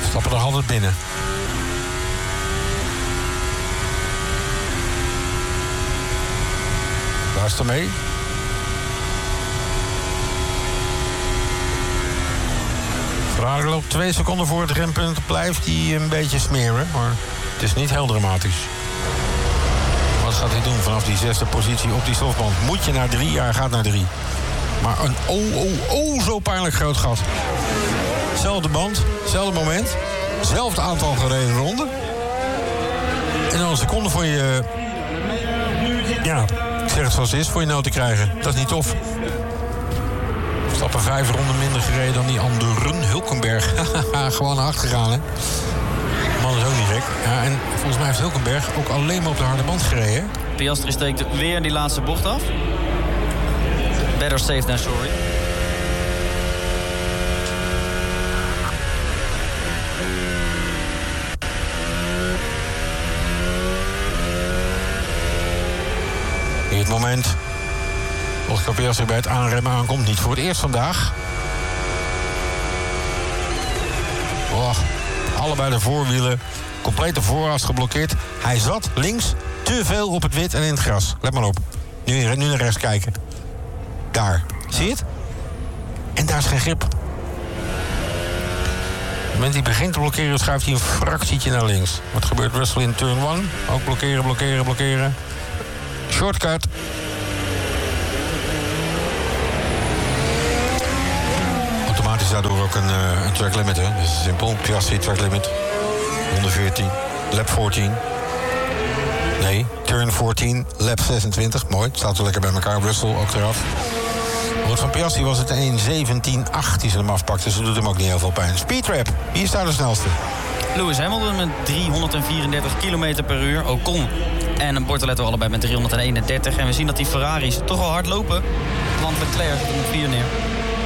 Stappen er altijd binnen. Luister mee. Ferrari loopt 2 seconden voor het rempunt. Blijft hij een beetje smeren, maar het is niet heel dramatisch. Wat gaat hij doen vanaf die 6e positie op die stofband? Moet je naar 3? Ja, hij gaat naar 3. Maar een zo pijnlijk groot gat. Zelfde band, zelfde moment. Zelfde aantal gereden ronden. En dan een seconde voor je... Ja, ik zeg het zoals het is, voor je nood te krijgen. Dat is niet tof. Stappen 5 ronden minder gereden dan die anderen. Hulkenberg, gewoon naar achter gegaan, hè. De man is ook niet gek. Ja, en volgens mij heeft Hulkenberg ook alleen maar op de harde band gereden. Piastri steekt weer die laatste bocht af. Better safe than sorry. Hier het moment. Oscar Piastri bij het aanremmen aankomt. Niet voor het eerst vandaag. Oh, allebei de voorwielen. Complete vooras geblokkeerd. Hij zat links te veel op het wit en in het gras. Let maar op. Nu naar rechts kijken. Daar. Zie je het? En daar is geen grip. Op het moment hij begint te blokkeren, schuift hij een fractietje naar links. Wat gebeurt Russell in turn 1? Ook blokkeren. Shortcut. Automatisch daardoor ook een track limit, hè. Dat is simpel. Piastri track limit. 114. Lap 14. Nee, turn 14, lap 26. Mooi, het staat wel lekker bij elkaar. Russell ook eraf. Van Piastri was het 1.17.8 die ze hem afpakte. Dus dat doet hem ook niet heel veel pijn. Speedtrap, wie is daar de snelste? Lewis Hamilton met 334 km per uur. Ocon en Bortoletto allebei met 331. En we zien dat die Ferraris toch wel hard lopen. Want Leclerc zit er met 4 neer.